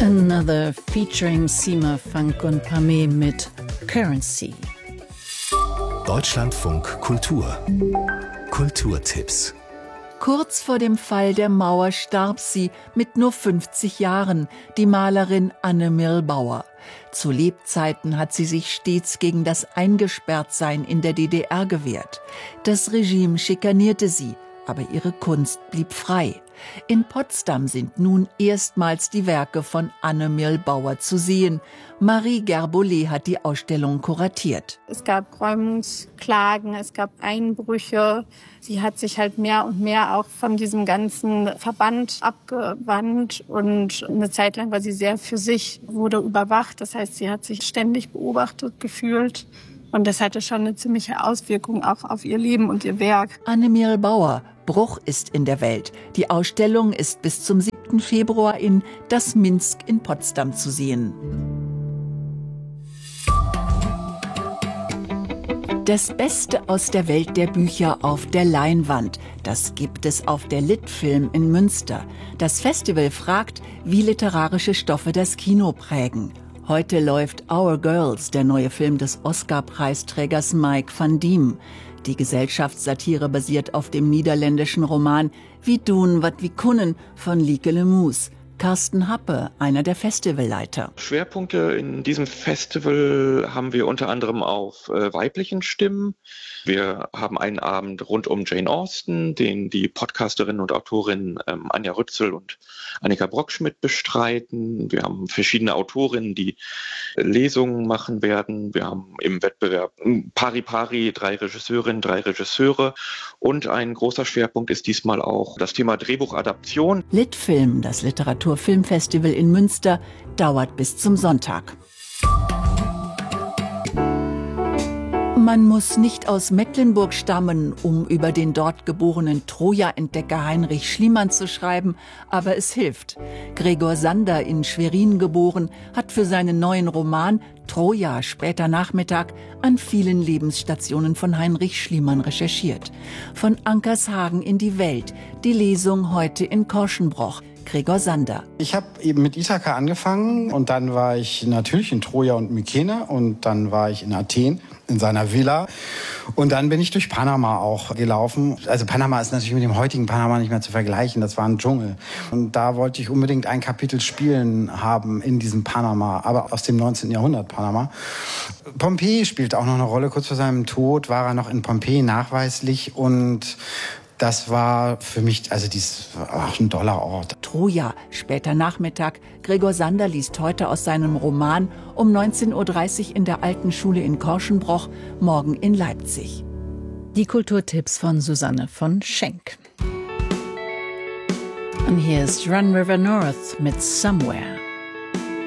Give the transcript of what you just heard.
Another featuring Sima Funk und Pamé mit Currency. Deutschlandfunk Kultur. Kulturtipps. Kurz vor dem Fall der Mauer starb sie mit nur 50 Jahren, die Malerin Anne Mirlbauer. Zu Lebzeiten hat sie sich stets gegen das Eingesperrtsein in der DDR gewehrt. Das Regime schikanierte sie, aber ihre Kunst blieb frei. In Potsdam sind nun erstmals die Werke von Anne Mirlbauer zu sehen. Marie Gerbolet hat die Ausstellung kuratiert. Es gab Räumungsklagen, es gab Einbrüche. Sie hat sich halt mehr und mehr auch von diesem ganzen Verband abgewandt. Und eine Zeit lang war sie sehr für sich, wurde überwacht. Das heißt, sie hat sich ständig beobachtet gefühlt. Und das hatte schon eine ziemliche Auswirkung auch auf ihr Leben und ihr Werk. Anne Mirlbauer, Bruch ist in der Welt. Die Ausstellung ist bis zum 7. Februar in Das Minsk in Potsdam zu sehen. Das Beste aus der Welt der Bücher auf der Leinwand. Das gibt es auf der Litfilm in Münster. Das Festival fragt, wie literarische Stoffe das Kino prägen. Heute läuft Our Girls, der neue Film des Oscar-Preisträgers Mike van Diem. Die Gesellschaftssatire basiert auf dem niederländischen Roman Wie doen wat wie kunnen von Lieke Lemus. Carsten Happe, einer der Festivalleiter. Schwerpunkte in diesem Festival haben wir unter anderem auf weiblichen Stimmen. Wir haben einen Abend rund um Jane Austen, den die Podcasterinnen und Autorinnen Anja Rützel und Annika Brockschmidt bestreiten. Wir haben verschiedene Autorinnen, die Lesungen machen werden. Wir haben im Wettbewerb Pari Pari 3 Regisseurinnen, 3 Regisseure. Und ein großer Schwerpunkt ist diesmal auch das Thema Drehbuchadaption. Litfilm, das Literaturfilmfestival in Münster, dauert bis zum Sonntag. Man muss nicht aus Mecklenburg stammen, um über den dort geborenen Troja-Entdecker Heinrich Schliemann zu schreiben, aber es hilft. Gregor Sander, in Schwerin geboren, hat für seinen neuen Roman Troja, später Nachmittag, an vielen Lebensstationen von Heinrich Schliemann recherchiert. Von Ankershagen in die Welt, die Lesung heute in Korschenbroich. Gregor Sander. Ich habe eben mit Ithaka angefangen und dann war ich natürlich in Troja und Mykene und dann war ich in Athen in seiner Villa und dann bin ich durch Panama auch gelaufen. Also Panama ist natürlich mit dem heutigen Panama nicht mehr zu vergleichen, das war ein Dschungel. Und da wollte ich unbedingt ein Kapitel spielen haben in diesem Panama, aber aus dem 19. Jahrhundert Panama. Pompeji spielt auch noch eine Rolle, kurz vor seinem Tod war er noch in Pompeji nachweislich und das war für mich, also dies war auch ein toller Ort. Troja, später Nachmittag. Gregor Sander liest heute aus seinem Roman um 19.30 Uhr in der Alten Schule in Korschenbroich, morgen in Leipzig. Die Kulturtipps von Susanne von Schenk. Und hier ist Run River North mit Somewhere.